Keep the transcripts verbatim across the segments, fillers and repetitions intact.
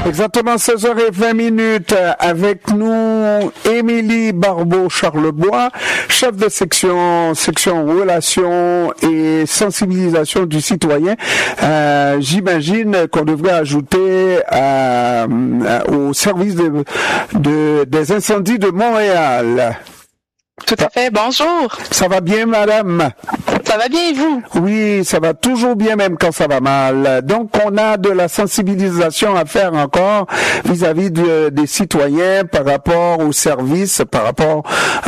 Exactement seize heures vingt minutes avec nous Émilie Barbeau-Charlebois, chef de section section relations et sensibilisation du citoyen. Euh, j'imagine qu'on devrait ajouter euh, au service de, de, des incendies de Montréal. Tout à fait. Bonjour. Ça va bien, madame? Ça va bien et vous? Oui, ça va toujours bien, même quand ça va mal. Donc, on a de la sensibilisation à faire encore vis-à-vis de, des citoyens par rapport aux services, par rapport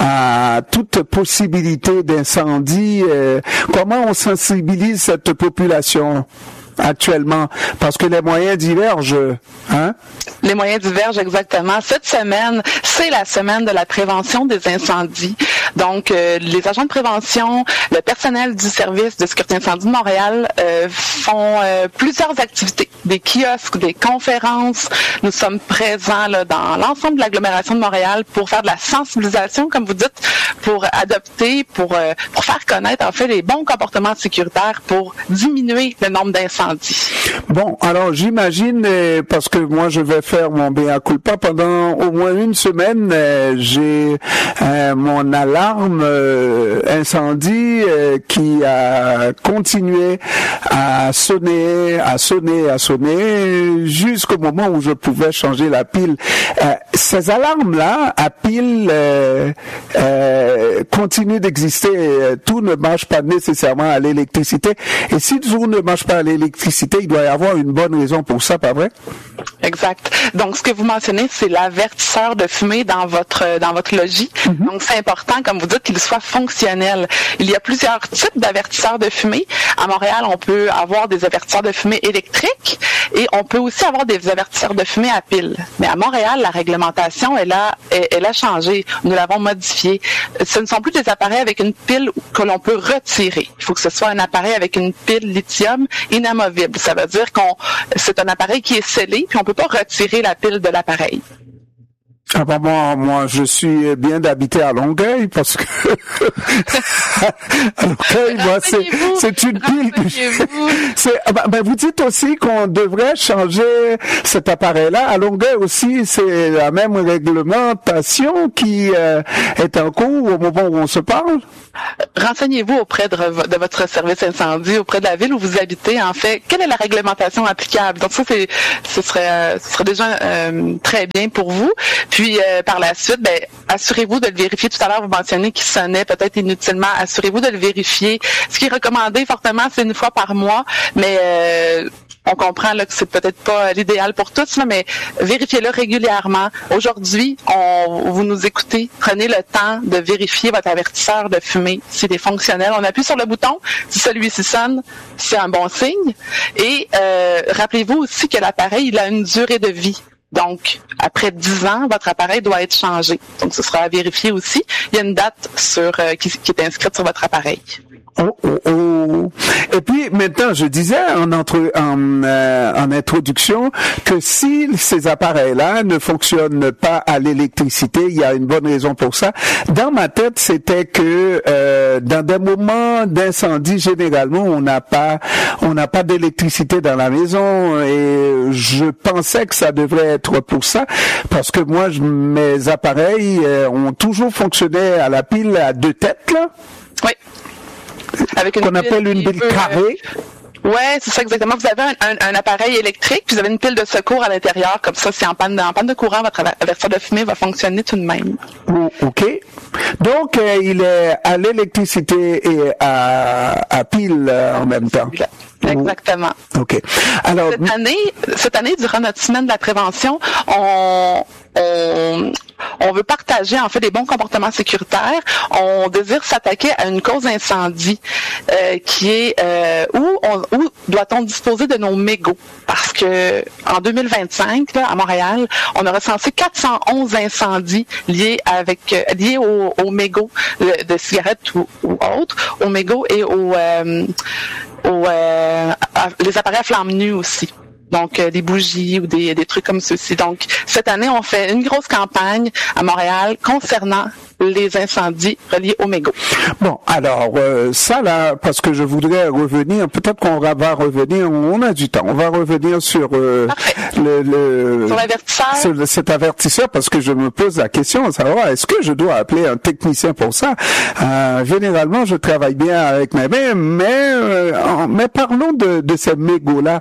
à toute possibilité d'incendie. Euh, comment on sensibilise cette population actuellement? Parce que les moyens divergent, hein? Les moyens divergent exactement. Cette semaine, c'est la semaine de la prévention des incendies. Donc, euh, les agents de prévention, le personnel du service de sécurité incendie de Montréal euh, font euh, plusieurs activités, des kiosques, des conférences. Nous sommes présents là, dans l'ensemble de l'agglomération de Montréal pour faire de la sensibilisation, comme vous dites, pour adopter, pour euh, pour faire connaître en fait les bons comportements sécuritaires pour diminuer le nombre d'incendies. Bon, alors j'imagine, euh, parce que moi je vais faire mon mea culpa pendant au moins une semaine, euh, j'ai euh, mon alarme euh, incendie euh, qui a continué à sonner, à sonner, à sonner jusqu'au moment où je pouvais changer la pile. Euh, ces alarmes-là à pile euh, euh, continuent d'exister. Tout ne marche pas nécessairement à l'électricité. Et si tout ne marche pas à l'électricité, il doit y avoir une bonne raison pour ça, pas vrai? Exact. Donc, ce que vous mentionnez, c'est l'avertisseur de fumée dans votre dans votre logis. Mm-hmm. Donc, c'est important, comme vous dites, qu'il soit fonctionnel. Il y a plusieurs types d'avertisseurs de fumée. À Montréal, on peut avoir des avertisseurs de fumée électriques et on peut aussi avoir des avertisseurs de fumée à pile. Mais à Montréal, la réglementation, elle a elle a changé. Nous l'avons modifiée. Ce ne sont plus des appareils avec une pile que l'on peut retirer. Il faut que ce soit un appareil avec une pile lithium inamovible. Ça veut dire qu'on c'est un appareil qui est scellé, puis on peut pas retirer la pile de l'appareil. Ah ben moi, moi, je suis bien d'habiter à Longueuil parce que à Longueuil, moi, c'est c'est une pile. C'est ben, ben vous dites aussi qu'on devrait changer cet appareil-là. À Longueuil aussi, c'est la même réglementation qui euh, est en cours au moment où on se parle. Renseignez-vous auprès de, de votre service incendie, auprès de la ville où vous habitez. En fait, quelle est la réglementation applicable? Donc ça, c'est, ce serait, ce serait déjà euh, très bien pour vous. Puis euh, par la suite, ben, assurez-vous de le vérifier. Tout à l'heure, vous mentionnez qu'il sonnait peut-être inutilement. Assurez-vous de le vérifier. Ce qui est recommandé fortement, c'est une fois par mois, mais euh, on comprend là, que c'est peut-être pas l'idéal pour tous, là, mais vérifiez-le régulièrement. Aujourd'hui, on, vous nous écoutez, prenez le temps de vérifier votre avertisseur de fumée s'il est fonctionnel. On appuie sur le bouton. Si celui-ci sonne, c'est un bon signe. Et euh, rappelez-vous aussi que l'appareil il a une durée de vie. Donc, après dix ans, votre appareil doit être changé. Donc, ce sera à vérifier aussi. Il y a une date sur euh, qui, qui est inscrite sur votre appareil. Oh, oh, oh. Et puis maintenant, je disais en, entre, en, euh, en introduction que si ces appareils-là ne fonctionnent pas à l'électricité, il y a une bonne raison pour ça. Dans ma tête, c'était que euh, dans des moments d'incendie, généralement, on n'a pas, on n'a pas d'électricité dans la maison, et je pensais que ça devrait être pour ça, parce que moi, je, mes appareils euh, ont toujours fonctionné à la pile à deux têtes, là. Oui. Avec une qu'on appelle une pile carrée. Euh, ouais, c'est ça exactement. Vous avez un, un, un appareil électrique, puis vous avez une pile de secours à l'intérieur, comme ça, si en panne, en panne de courant, votre avertisseur de fumée va fonctionner tout de même. Oh, ok. Donc, euh, il est à l'électricité et à, à pile euh, en même temps. Exactement. Ok. Alors cette année, cette année, durant notre semaine de la prévention, on on, on veut partager en fait des bons comportements sécuritaires. On désire s'attaquer à une cause incendie euh, qui est euh, où, on, où doit-on disposer de nos mégots? Parce que en deux mille vingt-cinq, là, à Montréal, on a recensé quatre cent onze incendies liés avec euh, liés aux, aux mégots de, de cigarettes ou, ou autres, aux mégots et aux, euh, aux euh, à, les appareils à flamme nue aussi. Donc, euh, des bougies ou des, des trucs comme ceci. Donc, cette année, on fait une grosse campagne à Montréal concernant les incendies reliés aux mégots. Bon, alors, euh, ça là, parce que je voudrais revenir, peut-être qu'on va revenir, on a du temps, on va revenir sur euh, le, le... Sur l'avertisseur? Sur cet avertisseur, parce que je me pose la question de savoir, est-ce que je dois appeler un technicien pour ça? Euh, généralement, je travaille bien avec mes mains, mais, euh, mais parlons de, de ces mégots-là.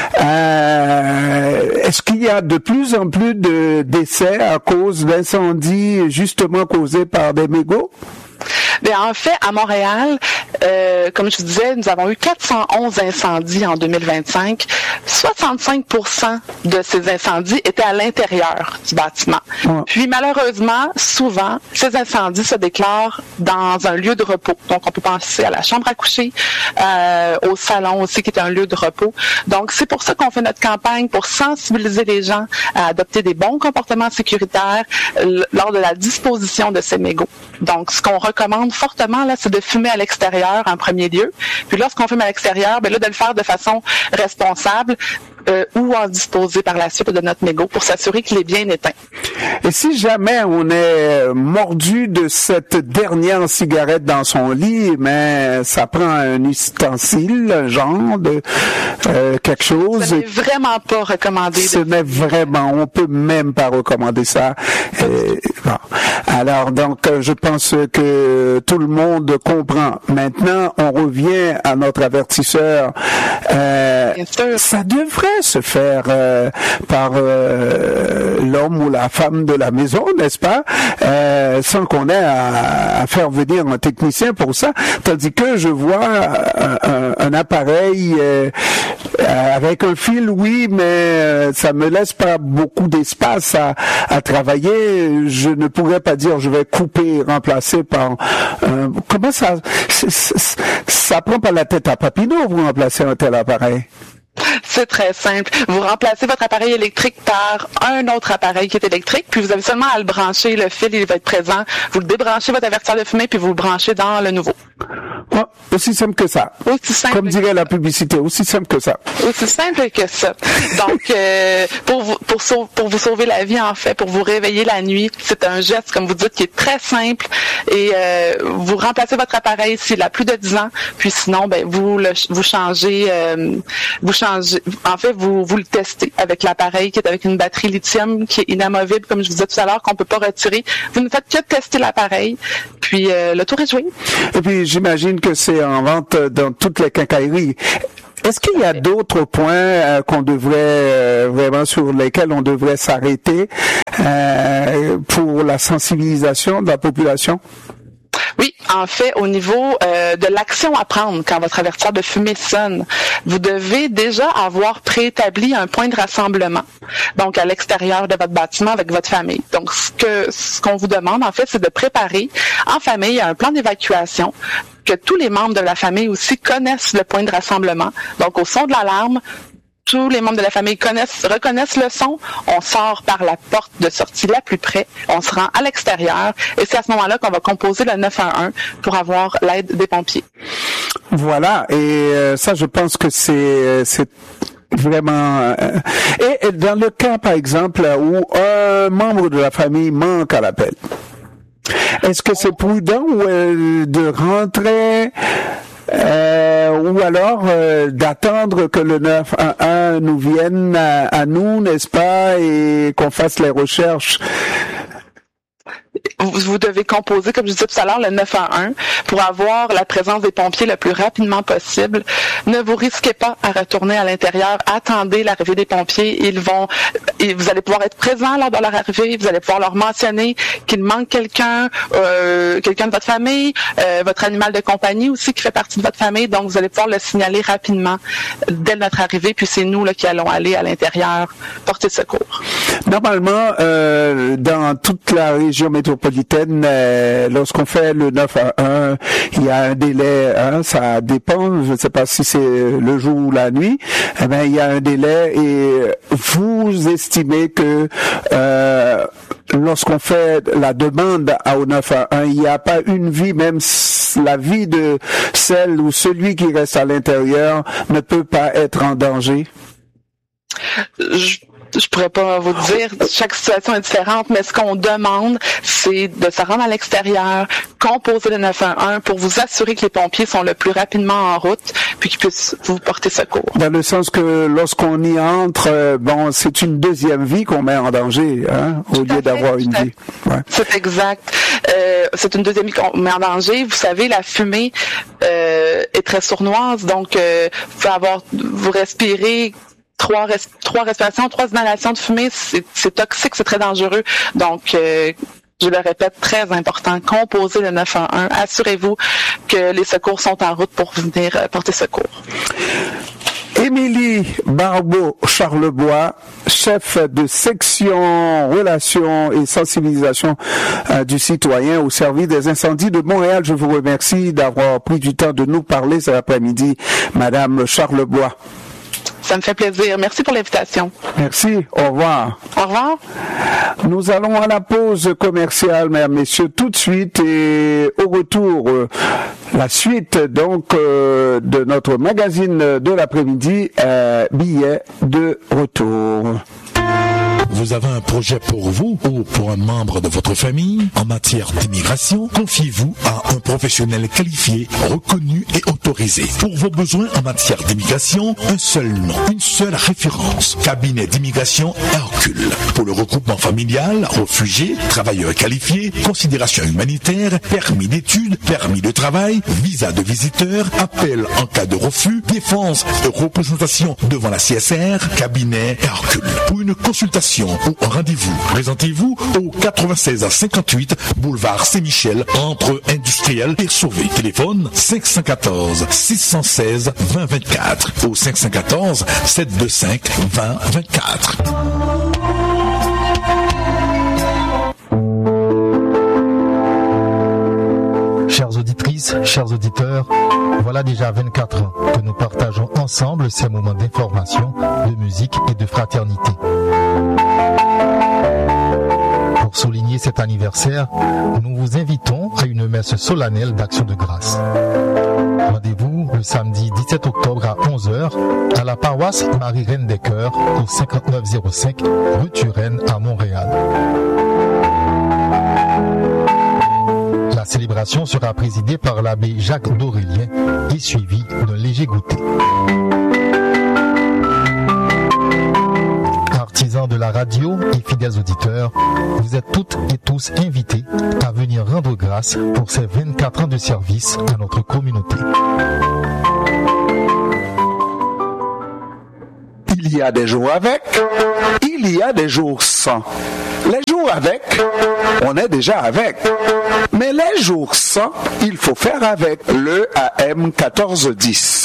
Euh, est-ce qu'il y a de plus en plus de décès à cause d'incendies justement causés par des mégots? Bien, en fait, à Montréal, euh, comme je vous disais, nous avons eu quatre cent onze incendies en deux mille vingt-cinq. soixante-cinq pour cent de ces incendies étaient à l'intérieur du bâtiment. Ouais. Puis, malheureusement, souvent, ces incendies se déclarent dans un lieu de repos. Donc, on peut penser à la chambre à coucher, euh, au salon aussi, qui est un lieu de repos. Donc, c'est pour ça qu'on fait notre campagne pour sensibiliser les gens à adopter des bons comportements sécuritaires euh, lors de la disposition de ces mégots. Donc, ce qu'on recommande fortement, là, c'est de fumer à l'extérieur en premier lieu. Puis lorsqu'on fume à l'extérieur, ben là, de le faire de façon responsable euh, ou en disposer par la suite de notre mégot pour s'assurer qu'il est bien éteint. Et si jamais on est mordu de cette dernière cigarette dans son lit, mais ça prend un ustensile, un genre de euh, quelque chose. Ce n'est vraiment pas recommandé. Ce n'est vraiment, on peut même pas recommander ça. Euh, bon. Alors donc, je pense que tout le monde comprend. Maintenant, on revient à notre avertisseur. Euh, ça devrait se faire euh, par euh, l'homme ou la femme de la maison, n'est-ce pas, euh, sans qu'on ait à, à faire venir un technicien pour ça. Tandis que je vois un, un, un appareil euh, avec un fil, oui, mais ça me laisse pas beaucoup d'espace à, à travailler. Je ne pourrais pas dire je vais couper et remplacer par euh, comment ça c'est, c'est, ça prend pas la tête à Papineau vous remplacer un tel appareil. C'est très simple. Vous remplacez votre appareil électrique par un autre appareil qui est électrique, puis vous avez seulement à le brancher, le fil, il va être présent. Vous le débranchez, votre avertisseur de fumée, puis vous le branchez dans le nouveau. Oh, aussi simple que ça. Aussi simple. Comme dirait la publicité, aussi simple que ça. Aussi simple que ça. Donc, euh, pour vous, pour, sauver, pour vous sauver la vie, en fait, pour vous réveiller la nuit, c'est un geste, comme vous dites, qui est très simple. Et euh, vous remplacez votre appareil s'il a plus de dix ans, puis sinon, ben vous le, vous changez, euh, vous changez. En fait, vous vous le testez avec l'appareil qui est avec une batterie lithium qui est inamovible, comme je vous disais tout à l'heure, qu'on peut pas retirer. Vous ne faites que tester l'appareil, puis euh, le tour est joué. Et puis, j'imagine que c'est en vente dans toutes les quincailleries. Est-ce qu'il y a d'autres points euh, qu'on devrait euh, vraiment sur lesquels on devrait s'arrêter euh, pour la sensibilisation de la population? Oui, en fait, au niveau euh, de l'action à prendre quand votre avertisseur de fumée sonne, vous devez déjà avoir préétabli un point de rassemblement, donc à l'extérieur de votre bâtiment avec votre famille. Donc, ce que ce qu'on vous demande, en fait, c'est de préparer en famille un plan d'évacuation, que tous les membres de la famille aussi connaissent le point de rassemblement. Donc, au son de l'alarme, tous les membres de la famille connaissent, reconnaissent le son, on sort par la porte de sortie la plus près, on se rend à l'extérieur et c'est à ce moment-là qu'on va composer le neuf un un pour avoir l'aide des pompiers. Voilà, et euh, ça je pense que c'est c'est vraiment euh, et, et dans le cas par exemple où un membre de la famille manque à l'appel, est-ce que c'est prudent euh, de rentrer Euh, ou alors euh, d'attendre que le neuf un un nous vienne à, à nous, n'est-ce pas, et qu'on fasse les recherches? Vous, vous devez composer, comme je disais tout à l'heure, le neuf un un pour avoir la présence des pompiers le plus rapidement possible. Ne vous risquez pas à retourner à l'intérieur. Attendez l'arrivée des pompiers. Ils vont, et vous allez pouvoir être présent lors de leur arrivée. Vous allez pouvoir leur mentionner qu'il manque quelqu'un, euh, quelqu'un de votre famille, euh, votre animal de compagnie aussi qui fait partie de votre famille. Donc, vous allez pouvoir le signaler rapidement dès notre arrivée. Puis c'est nous là qui allons aller à l'intérieur porter secours. Normalement, euh, dans toute la région métropolitaine, euh, lorsqu'on fait le neuf un un, il y a un délai, hein, ça dépend, je ne sais pas si c'est le jour ou la nuit, eh ben, il y a un délai et vous estimez que euh, lorsqu'on fait la demande au neuf un un, il n'y a pas une vie, même la vie de celle ou celui qui reste à l'intérieur ne peut pas être en danger? Je... Je pourrais pas vous dire, chaque situation est différente, mais ce qu'on demande, c'est de se rendre à l'extérieur, composer le neuf un un pour vous assurer que les pompiers sont le plus rapidement en route, puis qu'ils puissent vous porter secours. Dans le sens que lorsqu'on y entre, euh, bon, c'est une deuxième vie qu'on met en danger, hein, au lieu d'avoir une vie. Ouais. C'est exact. Euh, c'est une deuxième vie qu'on met en danger. Vous savez, la fumée euh, est très sournoise, donc euh, vous pouvez avoir, vous respirez Trois, res- trois respirations, trois inhalations de fumée, c'est, c'est toxique, c'est très dangereux. Donc, euh, je le répète, très important, composez le neuf un un. Assurez-vous que les secours sont en route pour venir euh, porter secours. Émilie Barbeau-Charlebois, chef de section relations et sensibilisation euh, du citoyen au service des incendies de Montréal. Je vous remercie d'avoir pris du temps de nous parler cet après-midi, Madame Charlebois. Ça me fait plaisir. Merci pour l'invitation. Merci. Au revoir. Au revoir. Nous allons à la pause commerciale, mesdames, messieurs, tout de suite, et au retour, euh, la suite donc euh, de notre magazine de l'après-midi, euh, billets de retour. Vous avez un projet pour vous ou pour un membre de votre famille en matière d'immigration? Confiez-vous à un professionnel qualifié, reconnu et autorisé. Pour vos besoins en matière d'immigration, un seul nom, une seule référence. Cabinet d'immigration Hercule. Pour le regroupement familial, réfugiés, travailleurs qualifiés, considération humanitaire, permis d'études, permis de travail, visa de visiteur, appel en cas de refus, défense et représentation devant la C S R, cabinet Hercule. Pour une consultation ou un rendez-vous, présentez-vous au quatre-vingt-seize à cinquante-huit boulevard Saint-Michel entre Industriel et Sauvé. Téléphone cinq un quatre, six un six, deux zéro deux quatre ou cinq un quatre, sept deux cinq, deux zéro deux quatre. Chères auditrices, chers auditeurs, voilà déjà vingt-quatre ans que nous partageons ensemble ces moments d'information, de musique et de fraternité. Pour souligner cet anniversaire, nous vous invitons à une messe solennelle d'action de grâce. Rendez-vous le samedi dix-sept octobre à onze heures à la paroisse Marie-Reine des Cœurs au cinquante-neuf zéro cinq rue Turenne à Montréal. La célébration sera présidée par l'abbé Jacques Dorélien et suivie d'un léger goûter. Artisans de la radio et fidèles auditeurs, vous êtes toutes et tous invités à venir rendre grâce pour ces vingt-quatre ans de service à notre communauté. Il y a des jours avec, il y a des jours sans. Les jours avec, on est déjà avec. Mais les jours sans, il faut faire avec le A M quatorze dix.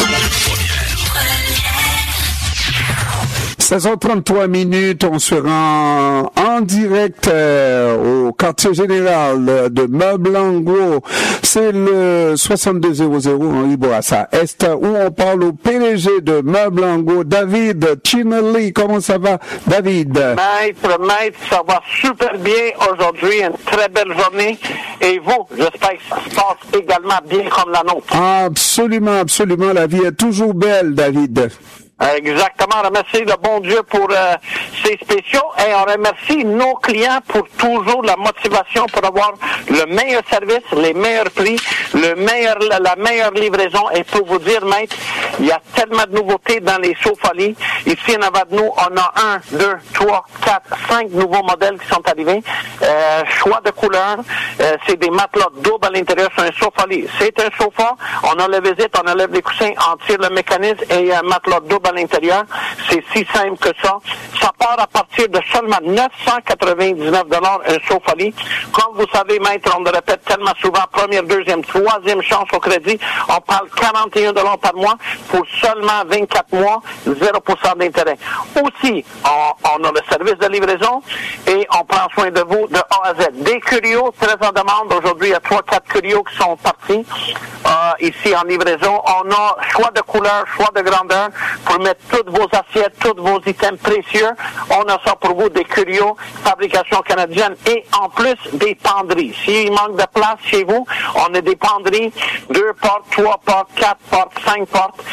seize heures trente-trois minutes, on se rend en direct euh, au quartier général de Meubles en Gros. C'est le soixante-deux zéro zéro Henri Bourassa Est, où on parle au P D G de Meubles en Gros, David Chinelli. Comment ça va, David? Maître, maître, ça va super bien aujourd'hui. Une très belle journée. Et vous, j'espère que ça se passe également bien comme la nôtre. Absolument, absolument. La vie est toujours belle, David. Exactement. On remercie le bon Dieu pour euh, ces spéciaux et on remercie nos clients pour toujours la motivation pour avoir le meilleur service, les meilleurs prix, le meilleur, la, la meilleure livraison. Et pour vous dire, maître, il y a tellement de nouveautés dans les sofas-lits. Ici, en avant de nous, on a un, deux, trois, quatre, cinq nouveaux modèles qui sont arrivés. Euh, choix de couleurs. Euh, c'est des matelas doubles à l'intérieur sur un sofa-lit. C'est un sofa. On enlève les vitres, on enlève les coussins, on tire le mécanisme et il y a un matelas double à l'intérieur. C'est si simple que ça. Ça part à partir de seulement neuf cent quatre-vingt-dix-neuf dollars un sofa-lit. Comme vous savez, maître, on le répète tellement souvent, première, deuxième, troisième chance au crédit. On parle quarante et un dollars par mois pour seulement vingt-quatre mois, zéro pour cent d'intérêt. Aussi, on, on a le service de livraison et on prend soin de vous de A à Z. Des curios, très en demande. Aujourd'hui, il y a trois, quatre curios qui sont partis euh, ici en livraison. On a choix de couleur, choix de grandeur pour mettre toutes vos assiettes, tous vos items précieux. On a ça pour vous, des curios, fabrication canadienne et en plus des penderies. S'il manque de place chez vous, on a des penderies, deux portes, trois portes, quatre portes, cinq portes,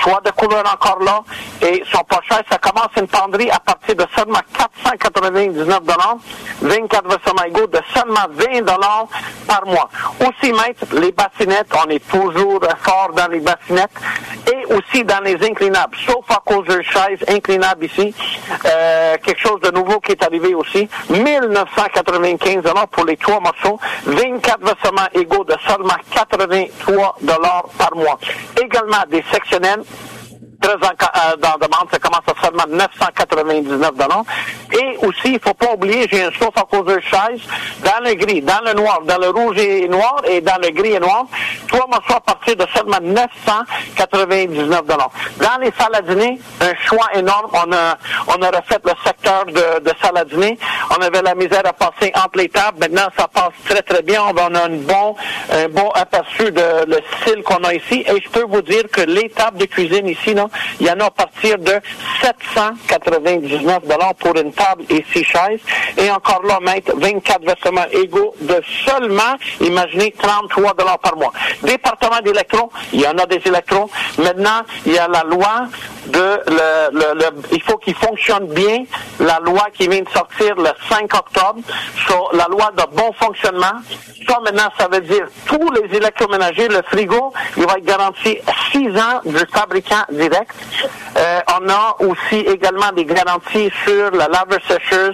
choix de couleurs encore là, et sont pas chers. Ça commence une penderie à partir de seulement quatre cent quatre-vingt-dix-neuf dollars, vingt-quatre vêtements égaux de seulement vingt dollars par mois. Aussi, maître, les bassinettes, on est toujours fort dans les bassinettes, et aussi dans les inclinables, sauf à cause de chaises inclinables ici. Euh, quelque chose de nouveau qui est arrivé aussi, mille neuf cent quatre-vingt-quinze dollars pour les trois morceaux, vingt-quatre vêtements égaux de seulement quatre-vingt-trois dollars par mois. Également des sectionnels, très en, euh, dans demande, ça commence à seulement neuf cent quatre-vingt-dix-neuf dollars. Et aussi, il ne faut pas oublier, j'ai un sauf à cause de chaise, dans le gris, dans le noir, dans le rouge et noir et dans le gris et noir, trois morceaux à partir de seulement neuf cent quatre-vingt-dix-neuf dollars. Dans les salles à dîner, un choix énorme. On a, on a refait le secteur de, de salle à dîner. On avait la misère à passer entre les tables. Maintenant, ça passe très, très bien. On a un bon, un bon aperçu de le style qu'on a ici. Et je peux vous dire que les tables de cuisine ici, là, il y en a à partir de sept cent quatre-vingt-dix-neuf dollars pour une table et six chaises. Et encore là, maître, vingt-quatre vêtements égaux de seulement, imaginez, trente-trois dollars par mois. Département d'électro, il y en a des électros. Maintenant, il y a la loi de le, le, le il faut qu'il fonctionne bien. La loi qui vient de sortir le cinq octobre sur la loi de bon fonctionnement. Ça, maintenant, ça veut dire tous les électroménagers, le frigo, il va être garanti six ans du fabricant direct. Euh, on a aussi également des garanties sur la lave-sécheuse,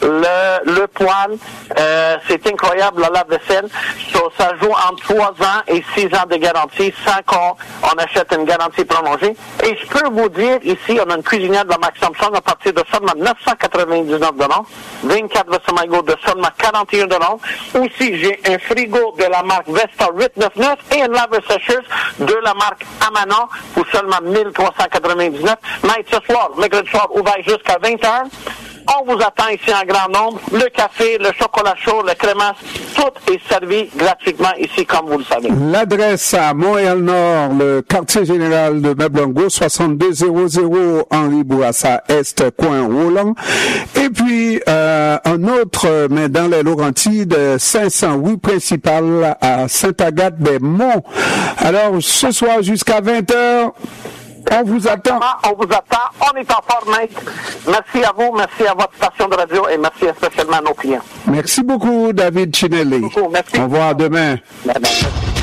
le, le poêle. Euh, c'est incroyable, la lave-vaisselle. So, ça joue entre trois ans et six ans de garantie sans qu'on on achète une garantie prolongée. Et je peux vous dire, ici, on a une cuisinière de la marque Samsung à partir de seulement neuf cent quatre-vingt-dix-neuf dollars, vingt-quatre vêtements égaux de seulement quarante et un dollars. Aussi, j'ai un frigo de la marque Vesta huit cent quatre-vingt-dix-neuf et une lave-sécheuse de la marque Amana pour seulement mille trois cent quatre-vingt-dix-neuf. Maître, ce soir, mercredi soir, ouvert jusqu'à vingt heures. On vous attend ici en grand nombre. Le café, le chocolat chaud, le crémasse, tout est servi gratuitement ici, comme vous le savez. L'adresse à Montréal-Nord, le quartier général de Meublongo, soixante-deux zéro zéro Henri Bourassa Est, coin Roland. Et puis, euh, un autre, mais dans les Laurentides, cinq cents rue principale à Sainte-Agathe-des-Monts. Alors, ce soir jusqu'à vingt heures, on vous attend. On vous attend. On est en forme, maître. Merci à vous, merci à votre station de radio et merci spécialement à nos clients. Merci beaucoup, David Chinelli. Merci beaucoup, merci. Au revoir demain. Merci.